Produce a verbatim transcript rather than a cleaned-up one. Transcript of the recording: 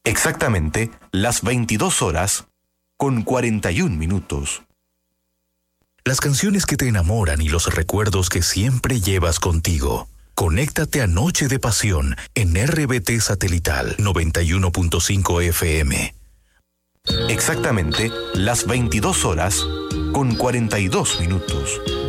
Exactamente las veintidós horas con cuarenta y un minutos. Las canciones que te enamoran y los recuerdos que siempre llevas contigo. Conéctate a Noche de Pasión en R B T Satelital noventa y uno punto cinco F M. Exactamente las veintidós horas con cuarenta y dos minutos.